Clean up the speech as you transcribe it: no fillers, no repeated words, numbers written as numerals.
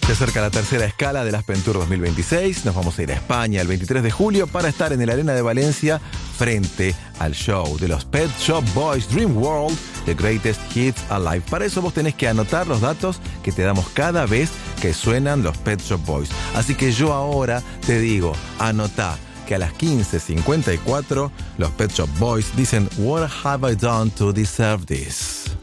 Se acerca la tercera escala del Aspen Tour 2026. Nos vamos a ir a España el 23 de julio para estar en el Arena de Valencia frente al show de los Pet Shop Boys Dream World, The Greatest Hits Alive. Para eso vos tenés que anotar los datos que te damos cada vez que suenan los Pet Shop Boys. Así que yo ahora te digo, anotá que a las 15:54 los Pet Shop Boys dicen What have I done to deserve this?